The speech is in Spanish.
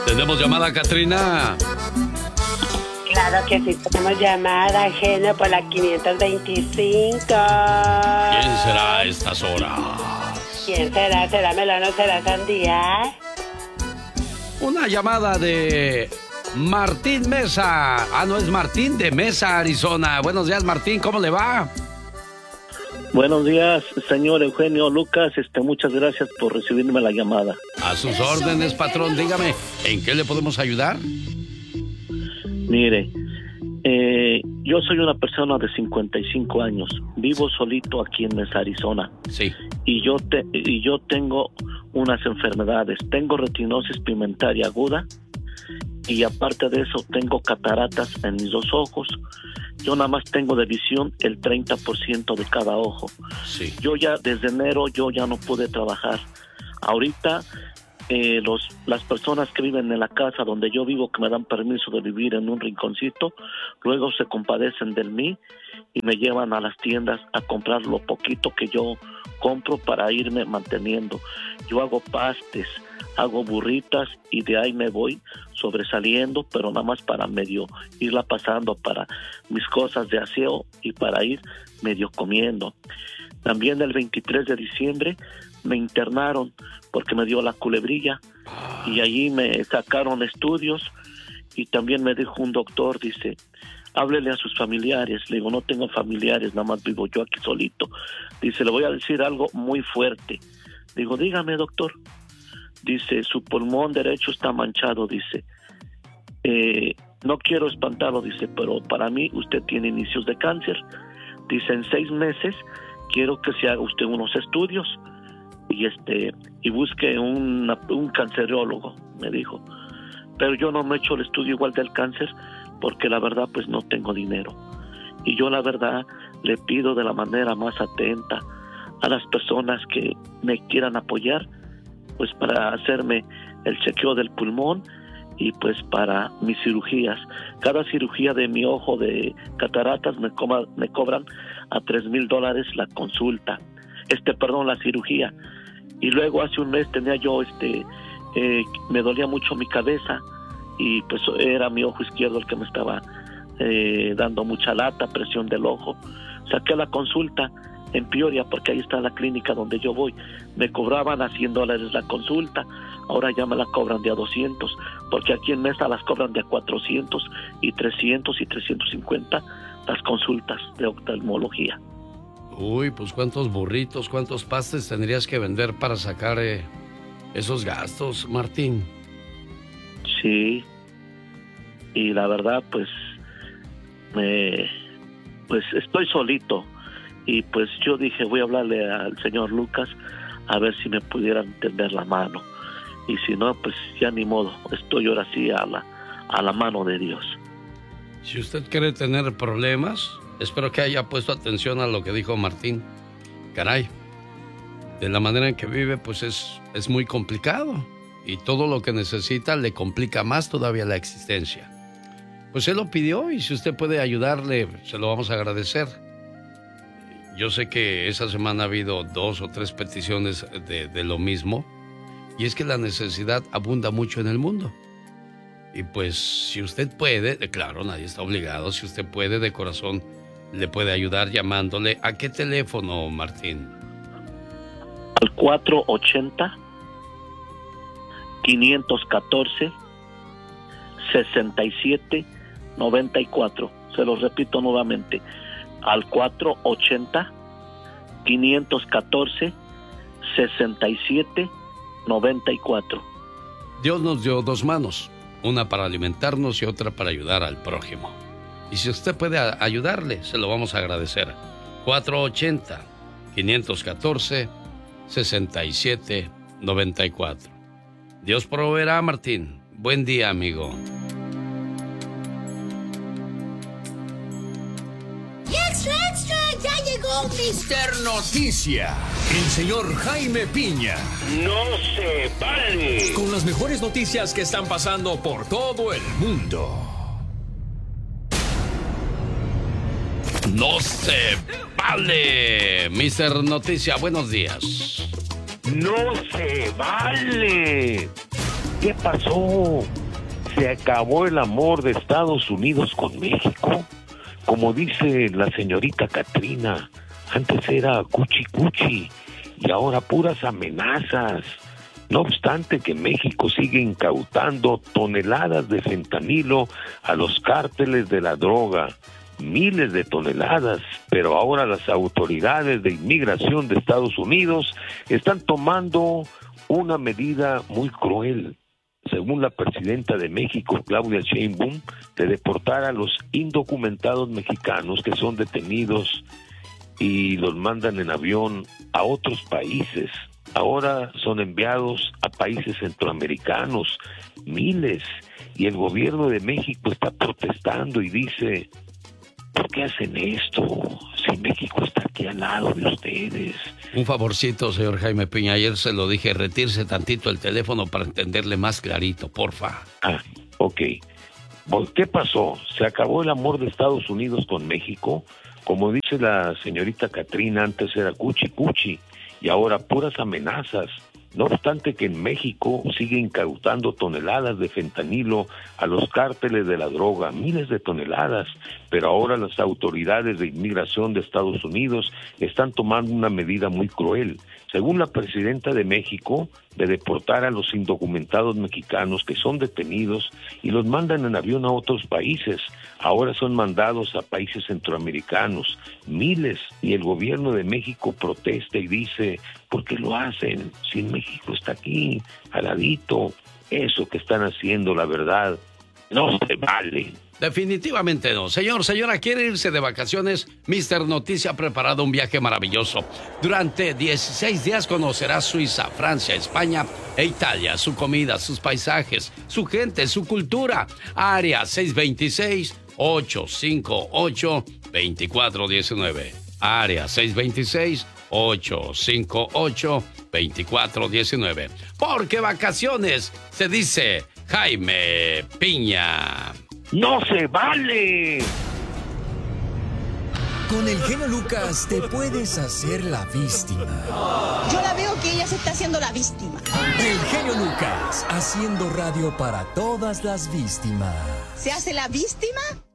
¿Tenemos llamada, Catrina? Claro que sí, tenemos llamada, genio, por la 525. ¿Quién será a estas horas? ¿Quién será? ¿Será melón o será sandía? Una llamada de Martín Mesa. Ah, no, es Martín de Mesa, Arizona. Buenos días, Martín, ¿cómo le va? Buenos días, señor Eugenio Lucas. Muchas gracias por recibirme la llamada. A sus órdenes, patrón. Dígame, ¿en qué le podemos ayudar? Mire, yo soy una persona de 55 años. Vivo solito aquí en Mesa, Arizona. Sí. Y yo tengo unas enfermedades. Tengo retinosis pigmentaria aguda. Y aparte de eso, tengo cataratas en mis dos ojos. Yo nada más tengo de visión el 30% de cada ojo. Sí. Yo ya, desde enero, yo ya no pude trabajar. Ahorita, las personas que viven en la casa donde yo vivo, que me dan permiso de vivir en un rinconcito, luego se compadecen de mí y me llevan a las tiendas a comprar lo poquito que yo compro para irme manteniendo. Yo hago pastes, hago burritas y de ahí me voy sobresaliendo, pero nada más para medio irla pasando para mis cosas de aseo y para ir medio comiendo. También el 23 de diciembre me internaron porque me dio la culebrilla y allí me sacaron estudios y también me dijo un doctor, dice, háblele a sus familiares. Le digo, no tengo familiares, nada más vivo yo aquí solito. Dice, le voy a decir algo muy fuerte. Digo, dígame, doctor. Dice, su pulmón derecho está manchado, dice. No quiero espantarlo, dice, pero para mí usted tiene inicios de cáncer. Dice, en 6 meses quiero que se haga usted unos estudios y busque un cancerólogo, me dijo. Pero yo no me he hecho el estudio igual del cáncer porque la verdad pues no tengo dinero. Y yo la verdad le pido de la manera más atenta a las personas que me quieran apoyar, pues para hacerme el chequeo del pulmón y pues para mis cirugías. Cada cirugía de mi ojo de cataratas me cobran a $3,000 la consulta. La cirugía. Y luego hace un mes tenía yo me dolía mucho mi cabeza y pues era mi ojo izquierdo el que me estaba dando mucha lata, presión del ojo. Saqué la consulta en Peoria porque ahí está la clínica donde yo voy. Me cobraban a $100 la consulta, ahora ya me la cobran de a 200, porque aquí en Mesa las cobran de a 400 y 300 y 350 las consultas de oftalmología. Uy, pues cuántos burritos, cuántos pastes tendrías que vender para sacar esos gastos, Martín. Sí, y la verdad pues estoy solito y pues yo dije voy a hablarle al señor Lucas a ver si me pudieran tender la mano, y si no pues ya ni modo, estoy ahora sí a la mano de Dios. Si usted quiere tener problemas, espero que haya puesto atención a lo que dijo Martín. Caray, de la manera en que vive pues es muy complicado y todo lo que necesita le complica más todavía la existencia. Pues él lo pidió y si usted puede ayudarle, se lo vamos a agradecer. Yo sé que esa semana ha habido 2 o 3 peticiones de lo mismo, y es que la necesidad abunda mucho en el mundo. Y pues si usted puede, claro, nadie está obligado, si usted puede de corazón, le puede ayudar llamándole. ¿A qué teléfono, Martín? Al 480-514-6794. Se lo repito nuevamente, al 480-514-6794. Dios nos dio 2 manos, una para alimentarnos y otra para ayudar al prójimo. Y si usted puede ayudarle, se lo vamos a agradecer. 480-514-6794. Dios proveerá, Martín. Buen día, amigo. ¡Extra, extra! ¡Ya llegó Mr. Noticia! El señor Jaime Piña. ¡No se vale! Con las mejores noticias que están pasando por todo el mundo. ¡No se vale! Mr. Noticia, buenos días. ¡No se vale! ¿Qué pasó? ¿Se acabó el amor de Estados Unidos con México? Como dice la señorita Katrina, antes era cuchi cuchi y ahora puras amenazas. No obstante que México sigue incautando toneladas de fentanilo a los cárteles de la droga, miles de toneladas, pero ahora las autoridades de inmigración de Estados Unidos están tomando una medida muy cruel, según la presidenta de México, Claudia Sheinbaum, de deportar a los indocumentados mexicanos que son detenidos y los mandan en avión a otros países. Ahora son enviados a países centroamericanos, miles, y el gobierno de México está protestando y dice, ¿por qué hacen esto? Si México está aquí al lado de ustedes. Un favorcito, señor Jaime Piña, ayer se lo dije, retírese tantito el teléfono para entenderle más clarito, porfa. Ok. ¿Qué pasó? ¿Se acabó el amor de Estados Unidos con México? Como dice la señorita Katrina, antes era cuchi cuchi y ahora puras amenazas. No obstante que en México sigue incautando toneladas de fentanilo a los cárteles de la droga, miles de toneladas, pero ahora las autoridades de inmigración de Estados Unidos están tomando una medida muy cruel. Según la presidenta de México, de deportar a los indocumentados mexicanos que son detenidos y los mandan en avión a otros países. Ahora son mandados a países centroamericanos, miles, y el gobierno de México protesta y dice, ¿por qué lo hacen? Si México está aquí, al ladito, eso que están haciendo, la verdad, no se vale. Definitivamente no. Señora, ¿quiere irse de vacaciones? Mr. Noticia ha preparado un viaje maravilloso. Durante 16 días conocerá Suiza, Francia, España e Italia. Su comida, sus paisajes, su gente, su cultura. Área 626-858-2419. Área 626-858-2419. Porque vacaciones se dice Jaime Piña. ¡No se vale! Con el genio Lucas te puedes hacer la víctima. Yo la veo que ella se está haciendo la víctima. El genio Lucas, haciendo radio para todas las víctimas. ¿Se hace la víctima?